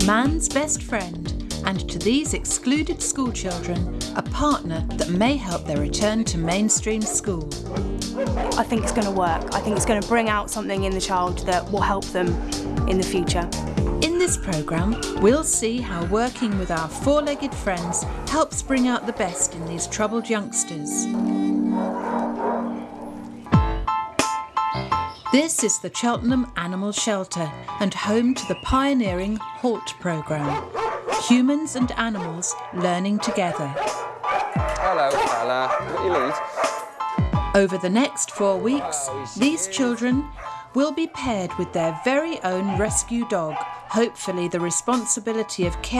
man's best friend, and to these excluded schoolchildren, a partner that may help their return to mainstream school. I think it's going to work. I think it's going to bring out something in the child that will help them in the future. In this programme, we'll see how working with our four-legged friends helps bring out the best in these troubled youngsters. This is the Cheltenham Animal Shelter and home to the pioneering HALT programme. Humans and animals learning together. Hello, fella. What you need? Over the next 4 weeks, these children will be paired with their very own rescue dog, hopefully the responsibility of care